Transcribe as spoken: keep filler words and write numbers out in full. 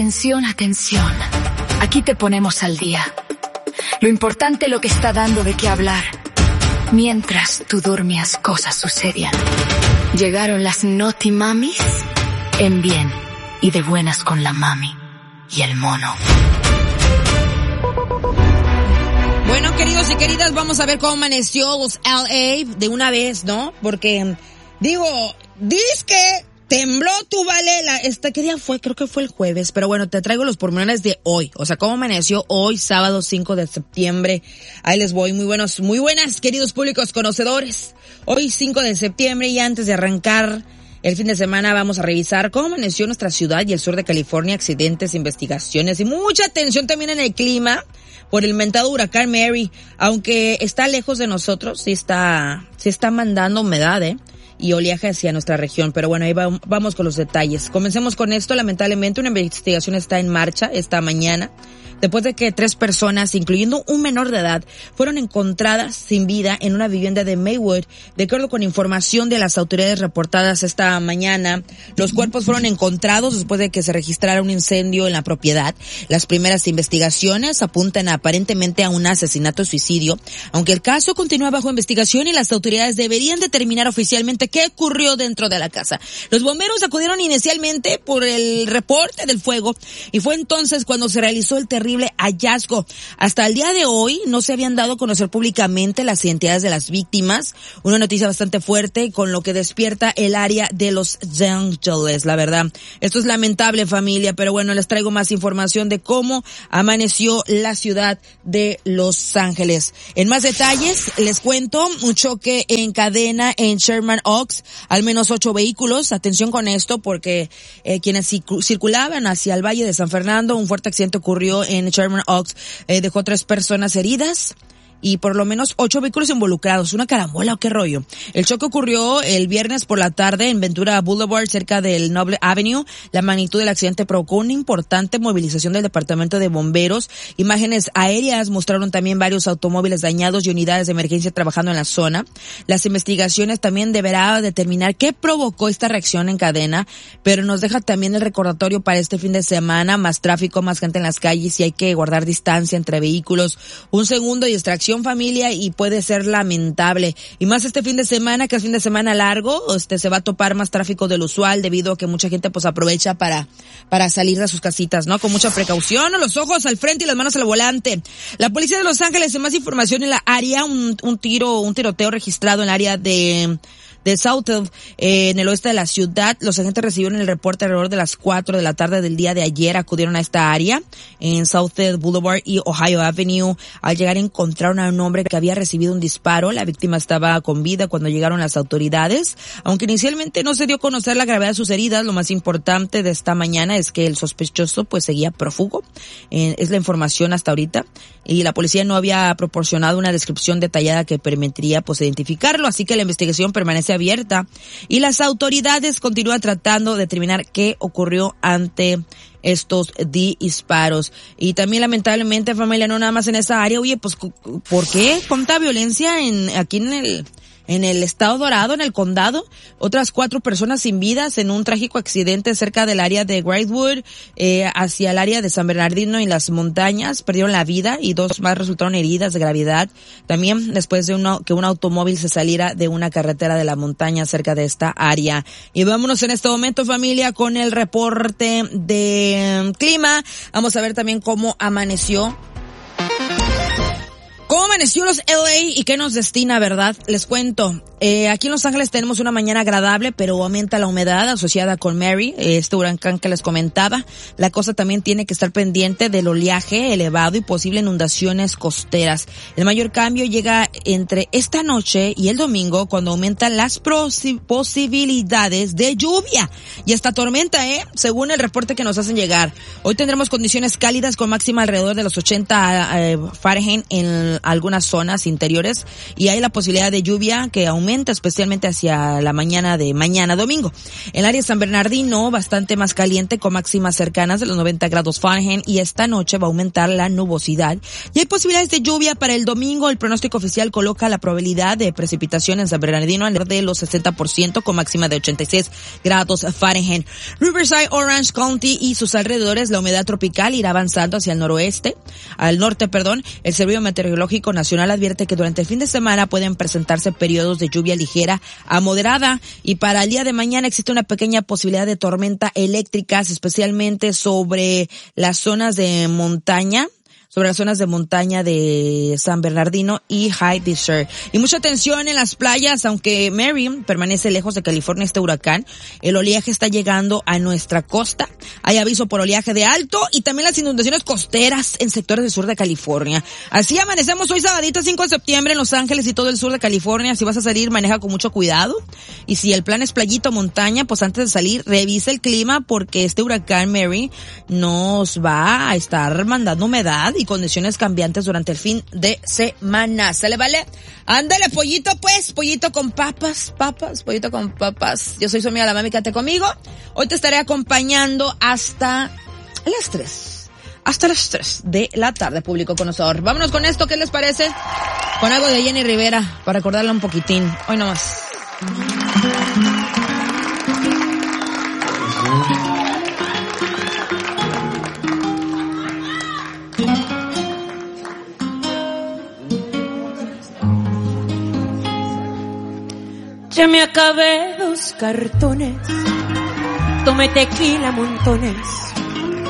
Atención, atención. Aquí te ponemos al día. Lo importante, lo que está dando de qué hablar. Mientras tú dormías, cosas sucedían. Llegaron las Naughty Mamis en bien y de buenas con la mami y el mono. Bueno, queridos y queridas, vamos a ver cómo amaneció los L A de una vez, ¿no? Porque, digo, disque tembló tu vale, la, este, ¿qué día fue? Creo que fue el jueves, pero bueno, te traigo los pormenores de hoy, o sea, cómo amaneció hoy, sábado cinco de septiembre, ahí les voy, muy buenos, muy buenas, queridos públicos conocedores, hoy cinco de septiembre y antes de arrancar el fin de semana vamos a revisar cómo amaneció nuestra ciudad y el sur de California, accidentes, investigaciones y mucha atención también en el clima por el mentado huracán Mary, aunque está lejos de nosotros, sí está, sí está mandando humedad, eh, y oleaje hacia nuestra región, pero bueno, ahí va, vamos con los detalles. Comencemos con esto, lamentablemente una investigación está en marcha esta mañana, después de que tres personas, incluyendo un menor de edad, fueron encontradas sin vida en una vivienda de Maywood. De acuerdo con información de las autoridades reportadas esta mañana, los cuerpos fueron encontrados después de que se registrara un incendio en la propiedad. Las primeras investigaciones apuntan aparentemente a un asesinato-suicidio, aunque el caso continúa bajo investigación y las autoridades deberían determinar oficialmente qué ocurrió dentro de la casa. Los bomberos acudieron inicialmente por el reporte del fuego y fue entonces cuando se realizó el terrible hallazgo. Hasta el día de hoy no se habían dado a conocer públicamente las identidades de las víctimas, una noticia bastante fuerte con lo que despierta el área de Los Ángeles, la verdad. Esto es lamentable, familia, pero bueno, les traigo más información de cómo amaneció la ciudad de Los Ángeles. En más detalles, les cuento un choque en cadena en Sherman Oaks, al menos ocho vehículos. Atención con esto porque eh, quienes circulaban hacia el Valle de San Fernando, un fuerte accidente ocurrió en Sherman Oaks, eh, dejó tres personas heridas y por lo menos ocho vehículos involucrados. ¿Una carambola o qué rollo? El choque ocurrió el viernes por la tarde en Ventura Boulevard, cerca del Noble Avenue. La magnitud del accidente provocó una importante movilización del departamento de bomberos. Imágenes aéreas mostraron también varios automóviles dañados y unidades de emergencia trabajando en la zona. Las investigaciones también deberán determinar qué provocó esta reacción en cadena, pero nos deja también el recordatorio para este fin de semana: más tráfico, más gente en las calles y hay que guardar distancia entre vehículos. Un segundo y distracción, familia, y puede ser lamentable. Y más este fin de semana, que es fin de semana largo, este se va a topar más tráfico del usual debido a que mucha gente pues aprovecha para para salir de sus casitas, ¿no? Con mucha precaución, los ojos al frente y las manos al volante. La policía de Los Ángeles, en más información en la área, un, un tiro, un tiroteo registrado en el área de de Southfield, eh, en el oeste de la ciudad. Los agentes recibieron el reporte alrededor de las cuatro de la tarde del día de ayer. Acudieron a esta área en Southfield Boulevard y Ohio Avenue. Al llegar encontraron a un hombre que había recibido un disparo. La víctima estaba con vida cuando llegaron las autoridades. Aunque inicialmente no se dio a conocer la gravedad de sus heridas, lo más importante de esta mañana es que el sospechoso pues seguía prófugo. Eh, es la información hasta ahorita. Y la policía no había proporcionado una descripción detallada que permitiría pues identificarlo, así que la investigación permanece abierta y las autoridades continúan tratando de determinar qué ocurrió ante estos disparos. Y también lamentablemente, familia, no nada más en esa área. Oye, pues ¿por qué tanta violencia en aquí en el en el estado Dorado, en el condado? Otras cuatro personas sin vidas en un trágico accidente cerca del área de Wrightwood, eh, hacia el área de San Bernardino y las montañas. Perdieron la vida y dos más resultaron heridas de gravedad. También después de uno, que un automóvil se saliera de una carretera de la montaña cerca de esta área. Y vámonos en este momento, familia, con el reporte de clima. Vamos a ver también cómo amaneció ¿Cómo amaneció los L A y qué nos destina, verdad? Les cuento. Eh, aquí en Los Ángeles tenemos una mañana agradable, pero aumenta la humedad asociada con Mary, este huracán que les comentaba. La cosa también tiene que estar pendiente del oleaje elevado y posible inundaciones costeras. El mayor cambio llega entre esta noche y el domingo, cuando aumentan las posibilidades de lluvia y esta tormenta, eh, según el reporte que nos hacen llegar. Hoy tendremos condiciones cálidas con máxima alrededor de los ochenta eh, Fahrenheit en algunas zonas interiores y hay la posibilidad de lluvia que aumenta especialmente hacia la mañana de mañana domingo. En el área de San Bernardino, bastante más caliente con máximas cercanas de los noventa grados Fahrenheit y esta noche va a aumentar la nubosidad y hay posibilidades de lluvia para el domingo. El pronóstico oficial coloca la probabilidad de precipitación en San Bernardino de los sesenta por ciento con máxima de ochenta y seis grados Fahrenheit. Riverside, Orange County y sus alrededores, la humedad tropical irá avanzando hacia el noroeste, al norte, perdón. El Servicio Meteorológico Nacional advierte que durante el fin de semana pueden presentarse periodos de lluvia ligera a moderada y para el día de mañana existe una pequeña posibilidad de tormenta eléctricas, especialmente sobre las zonas de montaña. sobre las zonas de montaña de San Bernardino y High Desert. Y mucha atención en las playas, aunque Mary permanece lejos de California este huracán, el oleaje está llegando a nuestra costa. Hay aviso por oleaje de alto y también las inundaciones costeras en sectores del sur de California. Así amanecemos hoy sabadito cinco de septiembre en Los Ángeles y todo el sur de California. Si vas a salir, maneja con mucho cuidado. Y si el plan es playita o montaña, pues antes de salir, revisa el clima porque este huracán Mary nos va a estar mandando humedad y condiciones cambiantes durante el fin de semana. ¿Se le vale? Ándale, pollito, pues, pollito con papas, papas, pollito con papas. Yo soy su amiga la mami, quédate conmigo. Hoy te estaré acompañando hasta las tres. Hasta las tres de la tarde, público conocedor. Vámonos con esto, ¿qué les parece? Con algo de Jenny Rivera, para recordarla un poquitín. Hoy nomás. Ya me acabé dos cartones, tomé tequila montones,